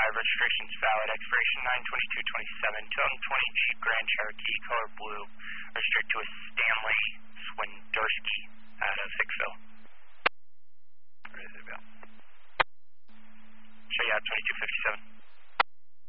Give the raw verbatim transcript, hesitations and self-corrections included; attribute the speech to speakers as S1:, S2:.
S1: five, registration's valid. Expiration nine twenty-two twenty-seven. two thousand twenty Jeep Grand Cherokee, color blue. Registered to a Stanley